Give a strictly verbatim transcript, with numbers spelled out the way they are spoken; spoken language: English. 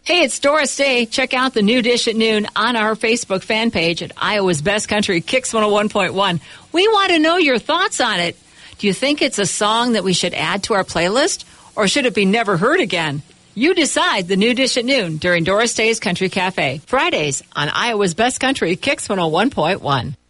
Hey, it's Doris Day. Check out the New Dish at Noon on our Facebook fan page at Iowa's Best Country Kicks one oh one point one. We want to know your thoughts on it. Do you think it's a song that we should add to our playlist, or should it be never heard again? You decide. The New Dish at Noon during Doris Day's Country Cafe. Fridays on Iowa's Best Country Kicks one oh one point one.